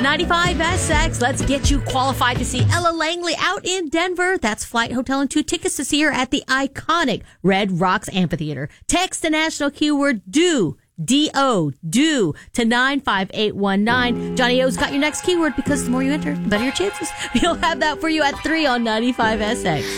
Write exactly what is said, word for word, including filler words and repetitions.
ninety-five S X, let's get you qualified to see Ella Langley out in Denver. That's flight, hotel, and two tickets to see her at the iconic Red Rocks Amphitheater. Text the national keyword DO, D O, DO, to nine five eight one nine. Johnny O's got your next keyword because the more you enter, the better your chances. He'll have that for you at three on ninety-five S X.